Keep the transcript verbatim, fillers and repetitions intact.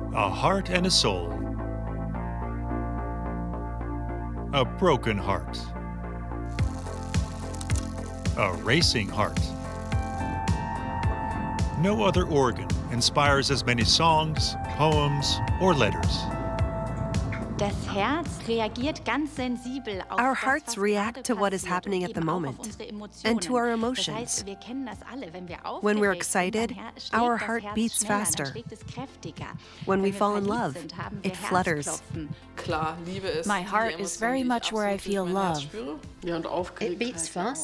A heart and a soul. A broken heart. A racing heart. No other organ inspires as many songs, poems, or letters. Das Herz reagiert ganz sensibel auf Our das, hearts was react gerade to what is passiert happening und at the eben auch moment auf unsere Emotionen. and to our Das emotions. heißt, wir kennen das alle, wenn wir When we're aufgeregt sind, excited, dann her- schlägt our das heart Herz beats schneller, faster. dann schlägt es kräftiger. When Wenn we wir fall in verliebt love, sind, haben wir it flutters. Herzklopfen. Klar, Liebe ist My die heart is Emotion, very die ich much where I absolut durch feel mein Herz love. spüre. Ja, und It beats Aufgeregtheit. fast.